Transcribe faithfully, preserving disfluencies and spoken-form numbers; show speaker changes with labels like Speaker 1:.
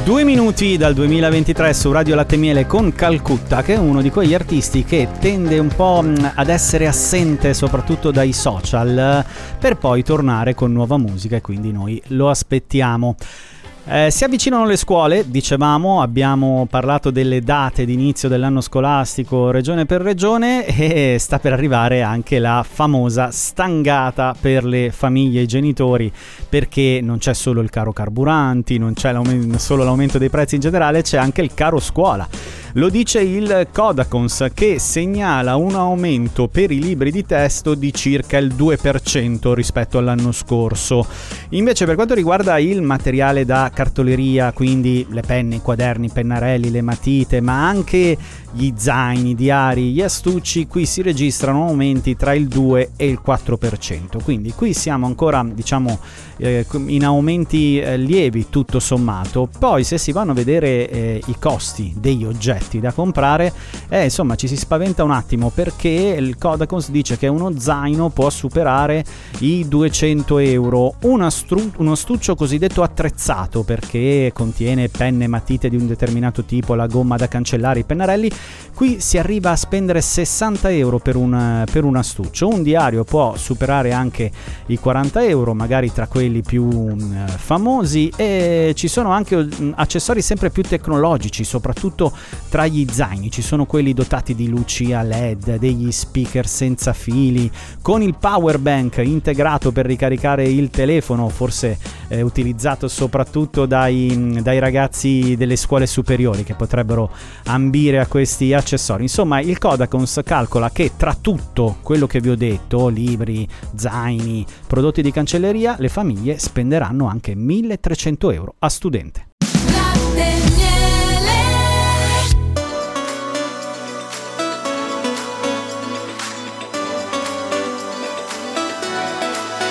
Speaker 1: Due minuti dal duemilaventitré su Radio Latte e Miele con Calcutta, che è uno di quegli artisti che tende un po' ad essere assente soprattutto dai social, per poi tornare con nuova musica, e quindi noi lo aspettiamo. Eh, si avvicinano le scuole, dicevamo, abbiamo parlato delle date di inizio dell'anno scolastico regione per regione, e sta per arrivare anche la famosa stangata per le famiglie e i genitori, perché non c'è solo il caro carburanti, non c'è l'aumento, solo l'aumento dei prezzi in generale, c'è anche il caro scuola. Lo dice il Codacons, che segnala un aumento per i libri di testo di circa il due per cento rispetto all'anno scorso. Invece per quanto riguarda il materiale da cartoleria, quindi le penne, i quaderni, i pennarelli, le matite, ma anche gli zaini, i diari, gli astucci, qui si registrano aumenti tra il due e il quattro per cento. Quindi qui siamo ancora, diciamo, eh, in aumenti eh, lievi tutto sommato. Poi se si vanno a vedere eh, i costi degli oggetti da comprare, eh, insomma ci si spaventa un attimo, perché il Codacons dice che uno zaino può superare i duecento euro, una stru- uno astuccio cosiddetto attrezzato, perché contiene penne e matite di un determinato tipo, la gomma da cancellare, i pennarelli, qui si arriva a spendere sessanta euro per un, per un astuccio. Un diario può superare anche i quaranta euro, magari tra quelli più uh, famosi, e ci sono anche uh, accessori sempre più tecnologici, soprattutto tra gli zaini. Ci sono quelli dotati di luci a led, degli speaker senza fili, con il power bank integrato per ricaricare il telefono, forse eh, utilizzato soprattutto dai, dai ragazzi delle scuole superiori, che potrebbero ambire a questi accessori. Insomma, il Codacons calcola che tra tutto quello che vi ho detto, libri, zaini, prodotti di cancelleria, le famiglie spenderanno anche milletrecento euro a studente.